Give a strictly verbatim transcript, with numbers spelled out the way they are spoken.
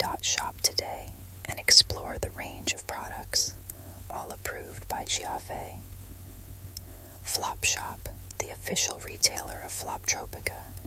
Dot Shop today and explore the range of products, all approved by Chiave. Flop Shop, the official retailer of Floptropica,